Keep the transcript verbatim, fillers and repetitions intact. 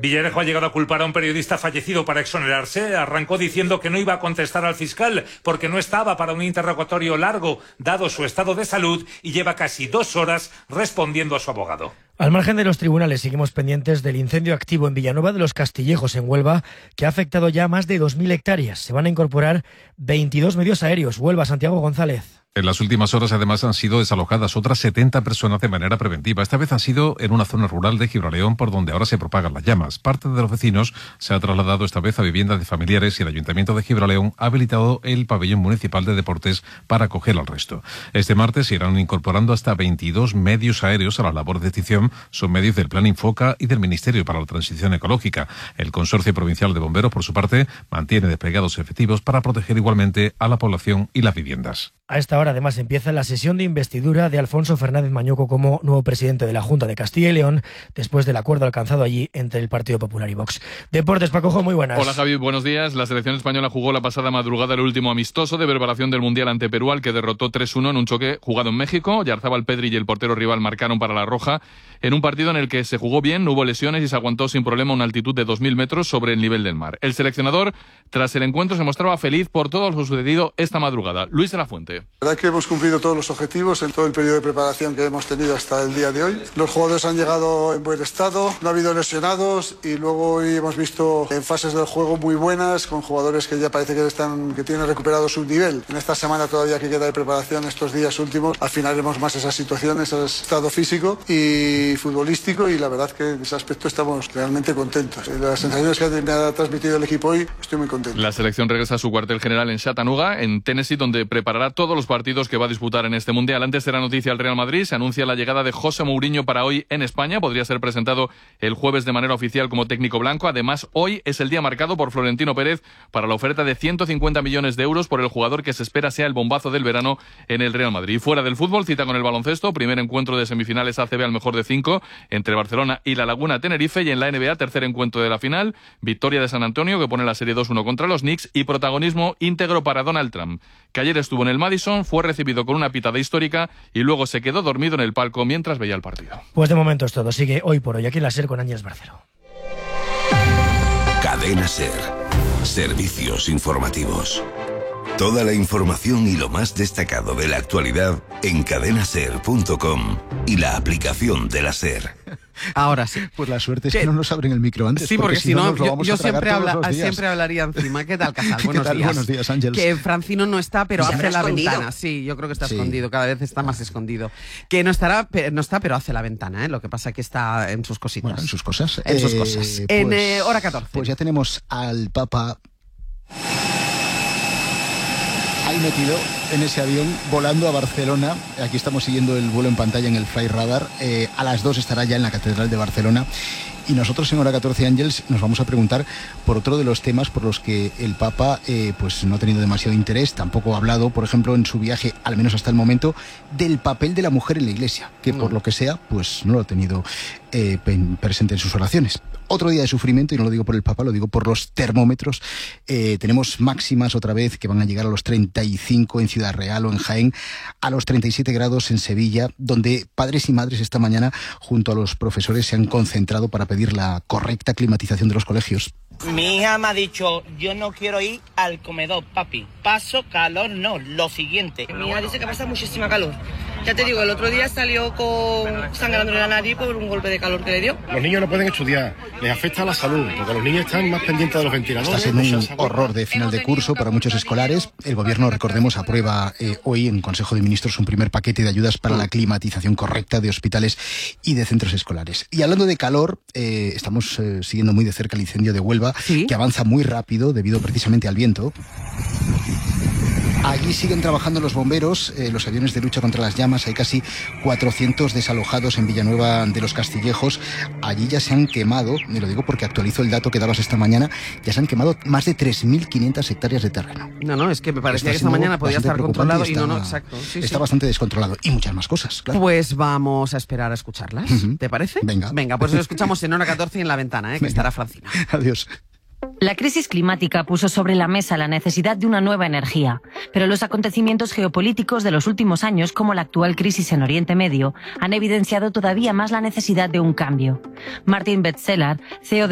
Villarejo ha llegado a culpar a un periodista fallecido para exonerarse. Arrancó diciendo que no iba a contestar al fiscal porque no estaba para un interrogatorio largo, dado su estado de salud, y lleva casi dos horas respondiendo a su abogado. Al margen de los tribunales, seguimos pendientes del incendio activo en Villanueva de los Castillejos, en Huelva, que ha afectado ya más de dos mil hectáreas. Se van a incorporar veintidós medios aéreos. Huelva, Santiago González. En las últimas horas, además, han sido desalojadas otras setenta personas de manera preventiva. Esta vez han sido en una zona rural de Gibraleón, por donde ahora se propagan las llamas. Parte de los vecinos se ha trasladado esta vez a viviendas de familiares y el Ayuntamiento de Gibraleón ha habilitado el pabellón municipal de deportes para acoger al resto. Este martes se irán incorporando hasta veintidós medios aéreos a la labor de extinción. Son medios del Plan Infoca y del Ministerio para la Transición Ecológica. El Consorcio Provincial de Bomberos, por su parte, mantiene desplegados efectivos para proteger igualmente a la población y las viviendas. A esta hora, además, empieza la sesión de investidura de Alfonso Fernández Mañuco como nuevo presidente de la Junta de Castilla y León, después del acuerdo alcanzado allí entre el Partido Popular y Vox. Deportes, Pacojo, muy buenas. Hola, Javi, buenos días. La selección española jugó la pasada madrugada el último amistoso de preparación del Mundial ante Perú, al que derrotó tres uno en un choque jugado en México. Yarzábal, Pedri y el portero rival marcaron para la roja en un partido en el que se jugó bien, no hubo lesiones y se aguantó sin problema una altitud de dos mil metros sobre el nivel del mar. El seleccionador, tras el encuentro, se mostraba feliz por todo lo sucedido esta madrugada. Luis de la Fuente. La verdad que hemos cumplido todos los objetivos en todo el periodo de preparación que hemos tenido hasta el día de hoy. Los jugadores han llegado en buen estado, no ha habido lesionados y luego hoy hemos visto en fases del juego muy buenas con jugadores que ya parece que están que tienen recuperado su nivel. En esta semana todavía que queda de preparación, estos días últimos, afinaremos más esa situación, ese estado físico y futbolístico, y la verdad que en ese aspecto estamos realmente contentos. Las sensaciones que me ha transmitido el equipo hoy, estoy muy contento. La selección regresa a su cuartel general en Chattanooga, en Tennessee, donde preparará todos los partidos que va a disputar en este Mundial. Antes de la noticia al Real Madrid, se anuncia la llegada de José Mourinho para hoy en España. Podría ser presentado el jueves de manera oficial como técnico blanco. Además, hoy es el día marcado por Florentino Pérez para la oferta de ciento cincuenta millones de euros por el jugador que se espera sea el bombazo del verano en el Real Madrid. Fuera del fútbol, cita con el baloncesto. Primer encuentro de semifinales A C B al mejor de cinco entre Barcelona y La Laguna Tenerife. Y en la N B A, tercer encuentro de la final. Victoria de San Antonio, que pone la serie dos uno contra los Knicks. Y protagonismo íntegro para Donald Trump, que ayer estuvo en el Madison, fue recibido con una pitada histórica y luego se quedó dormido en el palco mientras veía el partido. Pues de momento es todo. Sigue hoy por hoy aquí en la SER con Ángeles Barceló. Cadena SER. Servicios informativos. Toda la información y lo más destacado de la actualidad en cadena ser punto com y la aplicación de la SER. Ahora sí. Pues la suerte es que no nos abren el micro antes. Sí, porque, porque si no, no yo, yo siempre, habla, los siempre hablaría encima. ¿Qué tal, Casal? Buenos ¿Qué tal? días. Buenos días, Ángeles. Que Francino no está, pero hace la escondido? ventana. Sí, yo creo que está sí. escondido. Cada vez está más escondido. Que no estará, no está, pero hace la ventana, ¿eh? Lo que pasa es que está en sus cositas. Bueno, en sus cosas. En eh, sus cosas. Pues, en eh, hora catorce. Pues ya tenemos al Papa ahí metido en ese avión, volando a Barcelona. Aquí estamos siguiendo el vuelo en pantalla en el Fly Radar. Eh, a las dos estará ya en la Catedral de Barcelona. Y nosotros en Hora catorce, Ángeles, nos vamos a preguntar por otro de los temas por los que el Papa eh, pues no ha tenido demasiado interés. Tampoco ha hablado, por ejemplo, en su viaje, al menos hasta el momento, del papel de la mujer en la Iglesia, que no. por lo que sea, pues no lo ha tenido eh, presente en sus oraciones. Otro día de sufrimiento, y no lo digo por el Papa, lo digo por los termómetros. Eh, tenemos máximas otra vez que van a llegar a los treinta y cinco en Ciudad Real o en Jaén, a los treinta y siete grados en Sevilla, donde padres y madres esta mañana, junto a los profesores, se han concentrado para pedir la correcta climatización de los colegios. Mi hija me ha dicho, yo no quiero ir al comedor, papi. Paso calor, no, lo siguiente. Mi hija dice que pasa muchísima calor. Ya te digo, el otro día salió con sangrándole la nariz por un golpe de calor que le dio. Los niños no pueden estudiar, les afecta a la salud, porque los niños están más pendientes de los ventiladores. Está siendo un horror de final de curso para muchos escolares. El gobierno, recordemos, aprueba eh, hoy en Consejo de Ministros un primer paquete de ayudas para la climatización correcta de hospitales y de centros escolares. Y hablando de calor, eh, estamos eh, siguiendo muy de cerca el incendio de Huelva, ¿sí? que avanza muy rápido debido precisamente al viento. Allí siguen trabajando los bomberos, eh, los aviones de lucha contra las llamas. Hay casi cuatrocientos desalojados en Villanueva de los Castillejos. Allí ya se han quemado, y lo digo porque actualizo el dato que dabas esta mañana, ya se han quemado más de tres mil quinientas hectáreas de terreno. No, no, es que me parecía que esta mañana podía estar controlado y, está, y no, no, exacto. Sí, está sí. bastante descontrolado y muchas más cosas, claro. Pues vamos a esperar a escucharlas, uh-huh. ¿te parece? Venga. Venga, pues lo escuchamos en Hora catorce en La Ventana, ¿eh? que Venga. estará Francina. Adiós. La crisis climática puso sobre la mesa la necesidad de una nueva energía, pero los acontecimientos geopolíticos de los últimos años, como la actual crisis en Oriente Medio, han evidenciado todavía más la necesidad de un cambio. Martin Betzeler, C E O de